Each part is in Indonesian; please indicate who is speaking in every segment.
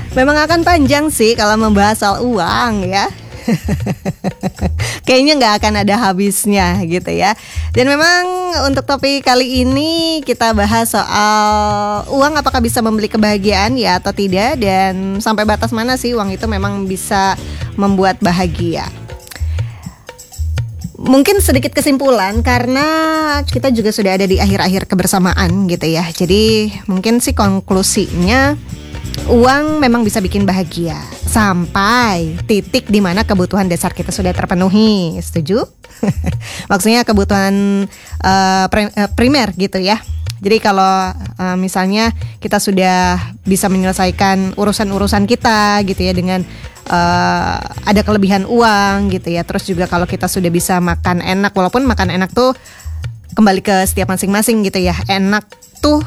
Speaker 1: Memang akan panjang sih kalau membahas soal uang ya. Kayaknya nggak akan ada habisnya gitu ya. Dan memang untuk topik kali ini kita bahas soal uang apakah bisa membeli kebahagiaan ya atau tidak. Dan sampai batas mana sih uang itu memang bisa membuat bahagia. Mungkin sedikit kesimpulan karena kita juga sudah ada di akhir-akhir kebersamaan gitu ya. Jadi mungkin sih konklusinya uang memang bisa bikin bahagia sampai titik di mana kebutuhan dasar kita sudah terpenuhi. Setuju? Maksudnya kebutuhan primer gitu ya. Jadi kalau misalnya kita sudah bisa menyelesaikan urusan-urusan kita gitu ya dengan ada kelebihan uang gitu ya. Terus juga kalau kita sudah bisa makan enak, walaupun makan enak tuh kembali ke setiap masing-masing gitu ya. Enak tuh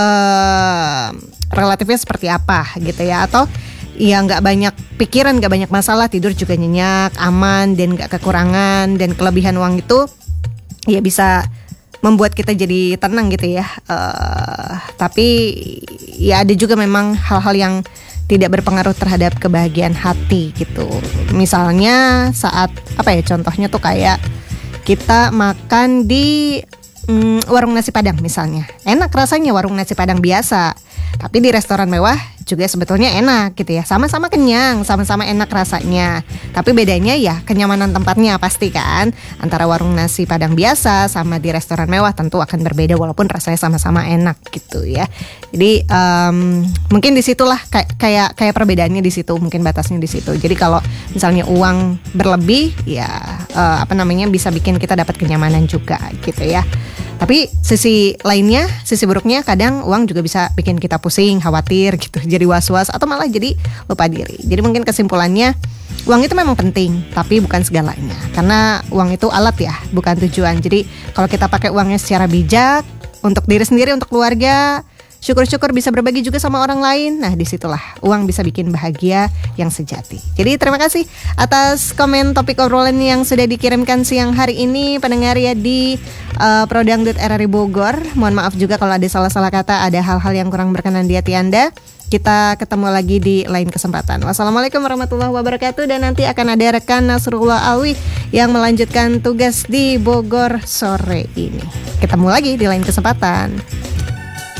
Speaker 1: relatifnya seperti apa gitu ya. Atau ya nggak banyak pikiran, nggak banyak masalah, tidur juga nyenyak, aman dan nggak kekurangan. Dan kelebihan uang itu ya bisa membuat kita jadi tenang gitu ya. Tapi ya ada juga memang hal-hal yang tidak berpengaruh terhadap kebahagiaan hati gitu. Misalnya saat contohnya tuh kayak kita makan di warung nasi padang misalnya. Enak rasanya warung nasi padang biasa, tapi di restoran mewah juga sebetulnya enak gitu ya. Sama-sama kenyang, sama-sama enak rasanya. Tapi bedanya ya kenyamanan tempatnya pasti kan. Antara warung nasi padang biasa sama di restoran mewah tentu akan berbeda walaupun rasanya sama-sama enak gitu ya. Jadi mungkin disitulah kayak perbedaannya di situ, mungkin batasnya di situ. Jadi kalau misalnya uang berlebih ya bisa bikin kita dapat kenyamanan juga gitu ya. Tapi sisi lainnya, sisi buruknya kadang uang juga bisa bikin kita pusing, khawatir gitu, jadi was-was atau malah jadi lupa diri. Jadi mungkin kesimpulannya uang itu memang penting, tapi bukan segalanya. Karena uang itu alat ya, bukan tujuan. Jadi kalau kita pakai uangnya secara bijak untuk diri sendiri, untuk keluarga, syukur-syukur bisa berbagi juga sama orang lain. Nah disitulah uang bisa bikin bahagia yang sejati. Jadi terima kasih atas komen topik obrolan yang sudah dikirimkan siang hari ini pendengar ya di Prodangdut RRI Bogor. Mohon maaf juga kalau ada salah-salah kata, ada hal-hal yang kurang berkenan di hati Anda. Kita ketemu lagi di lain kesempatan. Wassalamualaikum warahmatullahi wabarakatuh. Dan nanti akan ada rekan Nasrullah Alwi yang melanjutkan tugas di Bogor sore ini. Ketemu lagi di lain kesempatan.